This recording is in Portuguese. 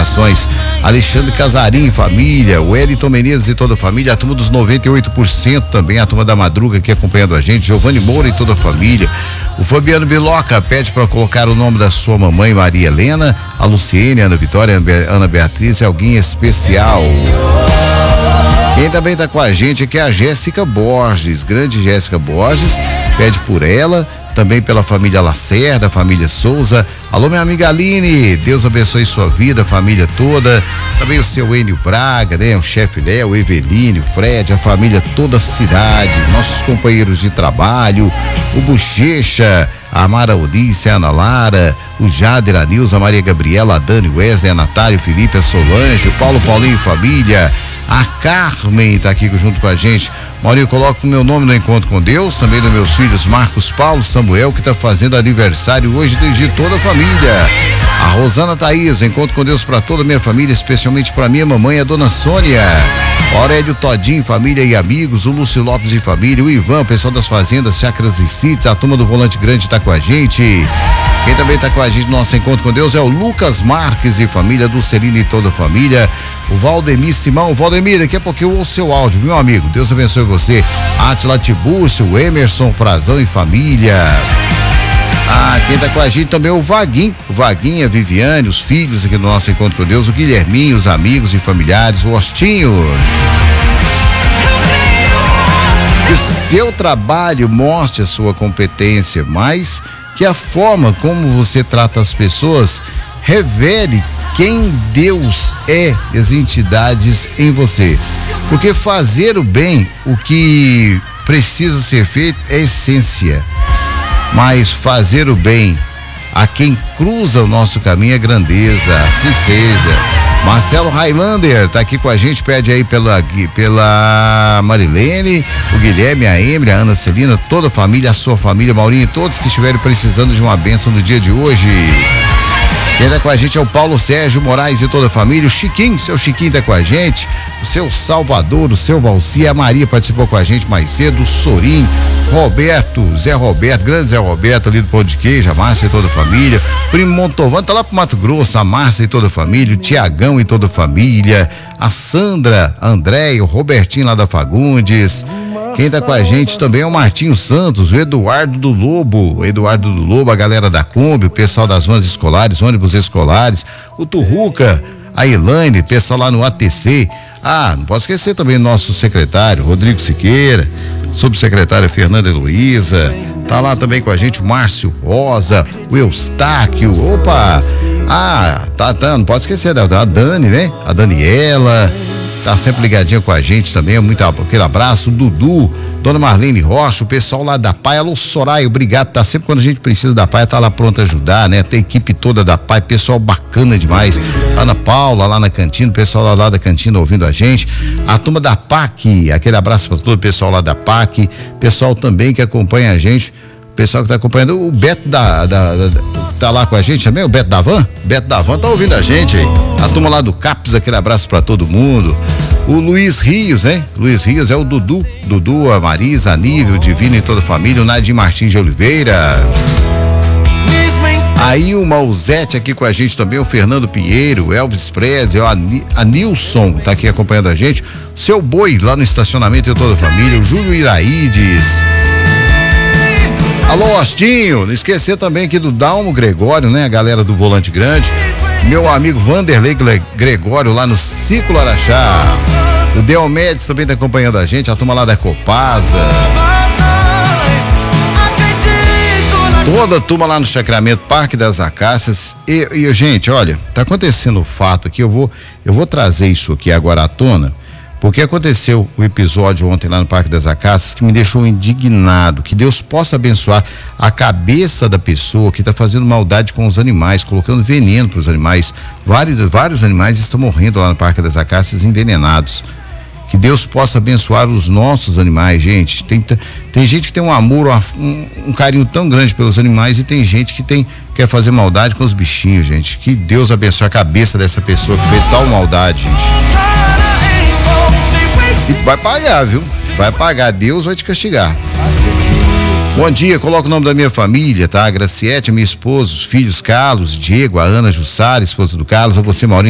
corações. Alexandre Casarim e família, o Wellington Menezes e toda a família, a turma dos 98% também, a turma da Madruga aqui acompanhando a gente, Giovanni Moura e toda a família. O Fabiano Biloca pede para colocar o nome da sua mamãe, Maria Helena, a Luciene, a Ana Vitória, a Ana Beatriz e alguém especial. Quem também tá com a gente aqui é a Jéssica Borges, grande Jéssica Borges, pede por ela, também pela família Lacerda, família Souza. Alô, minha amiga Aline, Deus abençoe sua vida, família toda. Também o seu Enio Braga, né? O chefe Léo, o Eveline, o Fred, a família toda a cidade, nossos companheiros de trabalho, o Bochecha, a Mara Odícia, a Ana Lara, o Jader, a Nilza, a Maria Gabriela, a Dani, o Wesley, a Natália, o Felipe, a Solange, o Paulinho e família, a Carmen tá aqui junto com a gente. Maurinho, coloca o meu nome no Encontro com Deus, também dos meus filhos Marcos Paulo, Samuel, que tá fazendo aniversário hoje, de toda a família. A Rosana Thaís, Encontro com Deus para toda a minha família, especialmente para minha mamãe, a dona Sônia. Aurélio Todinho, família e amigos, o Lúcio Lopes e família, o Ivan, o pessoal das fazendas, chacras e sítios, a turma do Volante Grande tá com a gente. Quem também tá com a gente no nosso Encontro com Deus é o Lucas Marques e família, do Celino e toda a família, o Valdemir Simão. Valdemir, daqui a pouco eu ouço seu áudio, meu amigo, Deus abençoe você. Atila Tibúrcio, o Emerson Frazão e família. Quem tá com a gente também é o Vaguinho, a Viviane, os filhos aqui do nosso Encontro com Deus, o Guilherminho, os amigos e familiares, o Ostinho. Que seu trabalho mostre a sua competência, mas que a forma como você trata as pessoas revele quem Deus é, as entidades em você. Porque fazer o bem, o que precisa ser feito é essência. Mas fazer o bem a quem cruza o nosso caminho é grandeza, assim seja. Marcelo Highlander tá aqui com a gente, pede aí pela Marilene, o Guilherme, a Emily, a Ana Celina, toda a família, a sua família, Maurinho, todos que estiverem precisando de uma bênção no dia de hoje. Quem tá com a gente é o Paulo Sérgio Moraes e toda a família, o Chiquinho, seu Chiquinho tá com a gente, o seu Salvador, o seu Valci, a Maria participou com a gente mais cedo, o Sorim, Roberto, Zé Roberto, grande Zé Roberto ali do Pão de Queijo, a Márcia e toda a família, Primo Montalvão tá lá pro Mato Grosso, a Márcia e toda a família, o Tiagão e toda a família, a Sandra, a Andréia, o Robertinho lá da Fagundes. Quem tá com a gente também é o Martinho Santos, o Eduardo do Lobo, a galera da Kombi, o pessoal das vans escolares, ônibus escolares, o Turruca, a Elaine, pessoal lá no ATC. Não posso esquecer também o nosso secretário, Rodrigo Siqueira, subsecretária Fernanda Heloísa, tá lá também com a gente o Márcio Rosa, o Eustáquio, não pode esquecer da Dani, né? A Daniela, tá sempre ligadinha com a gente também, aquele abraço, o Dudu, Dona Marlene Rocha, o pessoal lá da PAI, alô Soraya, obrigado, tá sempre quando a gente precisa da PAI, tá lá pronto a ajudar, né? Tem a equipe toda da PAI, pessoal bacana demais, Ana Paula lá na cantina, o pessoal lá da cantina ouvindo a gente, a turma da PAC, aquele abraço para todo o pessoal lá da PAC, pessoal também que acompanha a gente, o pessoal que tá acompanhando, o Beto tá lá com a gente também, o Beto da Van tá ouvindo a gente aí, a turma lá do CAPS, aquele abraço para todo mundo. O Luiz Rios, né? Luiz Rios é o Dudu, a Marisa, a Nível, o Divino e toda a família, o Nadir Martins de Oliveira. Aí o Mauzete aqui com a gente também, o Fernando Pinheiro, o Elvis Presley, a Nilson tá aqui acompanhando a gente, o seu Boi lá no estacionamento e toda a família, o Júlio Iraídes. Alô, Ostinho, não esquecer também aqui do Dalmo Gregório, né? A galera do Volante Grande. Meu amigo Vanderlei Gregório lá no Ciclo Araxá. O Delmedes também tá acompanhando a gente, a turma lá da Copasa. Toda a turma lá no Sacramento, Parque das Acácias. E gente, olha, tá acontecendo o fato aqui, eu vou trazer isso aqui agora à tona, porque aconteceu o episódio ontem lá no Parque das Acácias que me deixou indignado. Que Deus possa abençoar a cabeça da pessoa que está fazendo maldade com os animais, colocando veneno para os animais. Vários animais estão morrendo lá no Parque das Acácias envenenados. Que Deus possa abençoar os nossos animais, gente. Tem gente que tem um amor, um carinho tão grande pelos animais, e tem gente que quer fazer maldade com os bichinhos, gente. Que Deus abençoe a cabeça dessa pessoa que fez tal maldade, gente. Vai pagar, viu? Vai pagar, Deus vai te castigar. Bom dia, coloca o nome da minha família, tá? A Graciete, minha esposa, os filhos Carlos, Diego, a Ana Jussara, esposa do Carlos, a você, Maurinho.